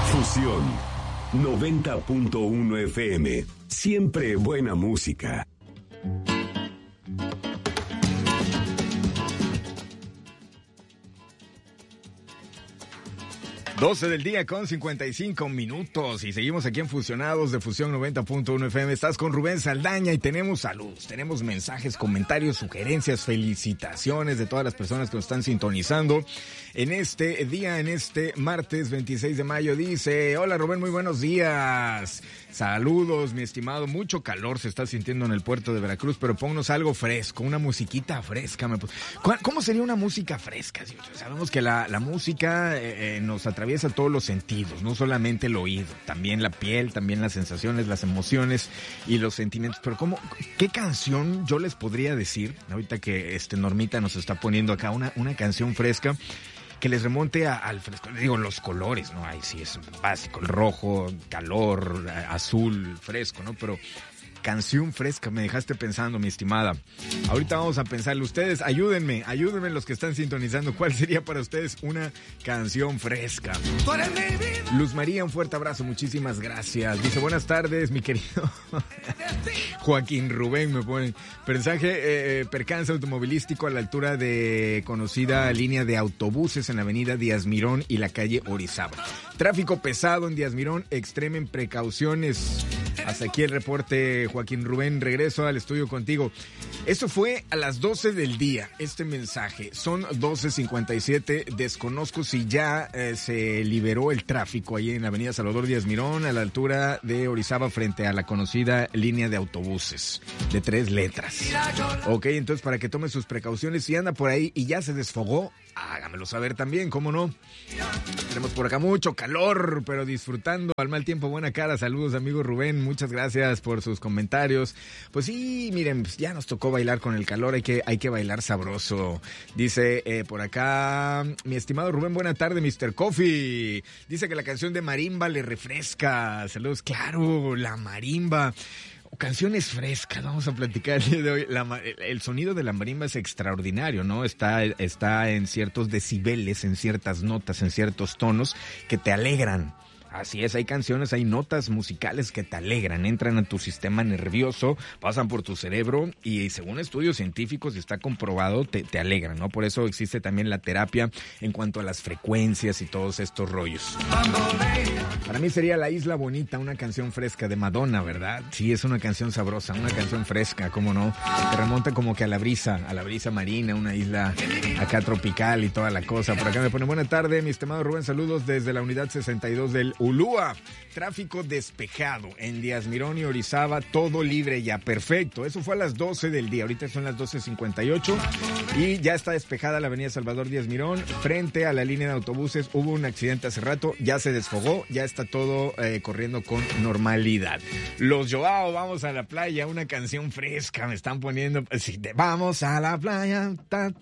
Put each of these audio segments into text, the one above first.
Fusión 90.1 FM. Siempre buena música. Doce del día con 55 minutos y seguimos aquí en Fusionados de Fusión 90.1 FM. Estás con Rubén Saldaña y tenemos saludos, tenemos mensajes, comentarios, sugerencias, felicitaciones de todas las personas que nos están sintonizando en este día, en este martes 26 de mayo. Dice: hola Rubén, muy buenos días. Saludos, mi estimado. Mucho calor se está sintiendo en el puerto de Veracruz, pero ponnos algo fresco, una musiquita fresca. ¿Cómo sería una música fresca? Sabemos que la música nos atraviesa todos los sentidos, no solamente el oído, también la piel, también las sensaciones, las emociones y los sentimientos. Pero ¿qué canción yo les podría decir, ahorita que Normita nos está poniendo acá una canción fresca que les remonte al fresco? Digo, los colores, ¿no? Ahí sí es básico, el rojo, calor, azul, fresco, ¿no? Pero canción fresca, me dejaste pensando, mi estimada. Ahorita vamos a pensarle. Ustedes, ayúdenme los que están sintonizando. ¿Cuál sería para ustedes una canción fresca? Luz María, un fuerte abrazo, muchísimas gracias. Dice: buenas tardes, mi querido Joaquín Rubén, me ponen mensaje, percance automovilístico a la altura de conocida línea de autobuses en la avenida Díaz Mirón y la calle Orizaba. Tráfico pesado en Díaz Mirón, extremen precauciones. Hasta aquí el reporte, Joaquín Rubén. Regreso al estudio contigo. Esto fue a las 12 del día, este mensaje. Son 12:57. Desconozco si ya se liberó el tráfico ahí en la avenida Salvador Díaz Mirón, a la altura de Orizaba, frente a la conocida línea de autobuses de 3 letras. Ok, entonces para que tome sus precauciones. Si anda por ahí y ya se desfogó, hágamelo saber también, ¿cómo no? Tenemos por acá mucho calor, pero disfrutando al mal tiempo, buena cara. Saludos, amigo Rubén, muchas gracias por sus comentarios. Pues sí, miren, pues ya nos tocó bailar con el calor, hay que bailar sabroso. Dice por acá, mi estimado Rubén, buena tarde, Mr. Coffee. Dice que la canción de marimba le refresca. Saludos, claro, la marimba. Canciones frescas, vamos a platicar el día de hoy. El sonido de la marimba es extraordinario, ¿no? Está en ciertos decibeles, en ciertas notas, en ciertos tonos que te alegran. Así es, hay canciones, hay notas musicales que te alegran, entran a tu sistema nervioso, pasan por tu cerebro y según estudios científicos está comprobado, te alegran, ¿no? Por eso existe también la terapia en cuanto a las frecuencias y todos estos rollos. Para mí sería La Isla Bonita, una canción fresca de Madonna, ¿verdad? Sí, es una canción sabrosa, una canción fresca, ¿cómo no? Te remonta como que a la brisa marina, una isla acá tropical y toda la cosa. Por acá me pone: buena tarde, mi estimado Rubén, saludos desde la unidad 62 del Ulúa. Tráfico despejado en Díaz Mirón y Orizaba, todo libre ya, perfecto. Eso fue a las 12 del día, ahorita son las 12:58 y ya está despejada la avenida Salvador Díaz Mirón frente a la línea de autobuses. Hubo un accidente hace rato, ya se desfogó, ya está todo corriendo con normalidad. Los Joao, vamos a la playa, una canción fresca me están poniendo. Sí, vamos a la playa,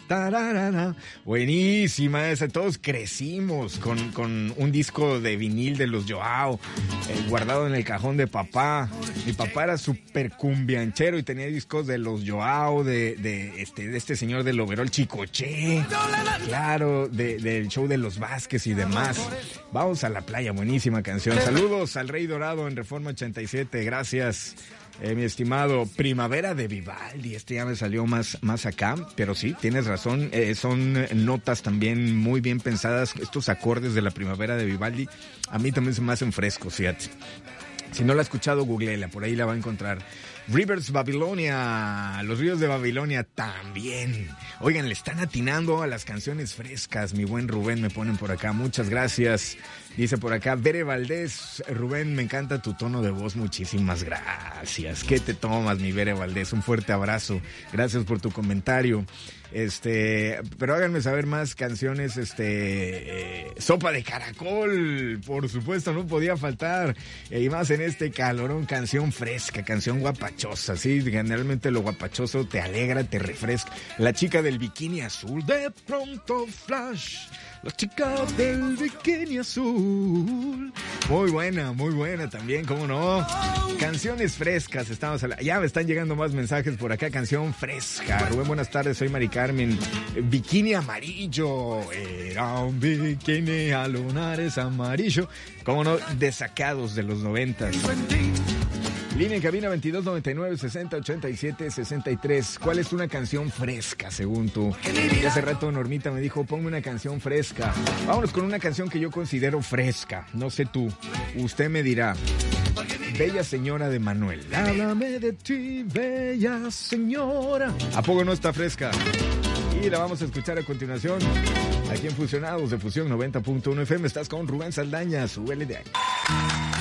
buenísima esa. Todos crecimos con un disco de vinil de los Joao guardado en el cajón de papá. Mi papá era súper cumbianchero y tenía discos de los Joao, de este señor del overol Chicoche, claro, del show de los Vázquez y demás. Vamos a la playa, buenísima canción. Saludos al Rey Dorado en Reforma 87, gracias. Mi estimado, Primavera de Vivaldi, ya me salió más acá, pero sí, tienes razón, son notas también muy bien pensadas, estos acordes de la Primavera de Vivaldi, a mí también se me hacen frescos, fíjate. Si no la ha escuchado, googleela, por ahí la va a encontrar. Rivers Babilonia, los ríos de Babilonia también. Oigan, le están atinando a las canciones frescas, mi buen Rubén, me ponen por acá, muchas gracias. Dice por acá, Bere Valdés, Rubén, me encanta tu tono de voz, muchísimas gracias. ¿Qué te tomas, mi Bere Valdés? Un fuerte abrazo, gracias por tu comentario. Pero háganme saber más canciones, Sopa de Caracol, por supuesto, no podía faltar, y más en este calorón, canción fresca, canción guapachosa, sí, generalmente lo guapachoso te alegra, te refresca. La chica del bikini azul, de pronto flash, La chica del bikini azul. Muy buena también, cómo no. Canciones frescas, ya me están llegando más mensajes por acá, canción fresca. Rubén, buenas tardes, soy Mari Carmen. Bikini amarillo, era un bikini a lunares amarillo. Cómo no, desacados de los 90. Línea en cabina 2299-6087-63. ¿Cuál es una canción fresca según tú? Y hace rato Normita me dijo, ponme una canción fresca. Vámonos con una canción que yo considero fresca. No sé tú, usted me dirá. Bella Señora de Manuel. Háblame de ti, bella señora. ¿A poco no está fresca? Y la vamos a escuchar a continuación aquí en Fusionados de Fusión 90.1 FM. Estás con Rubén Saldaña, súbele de ahí.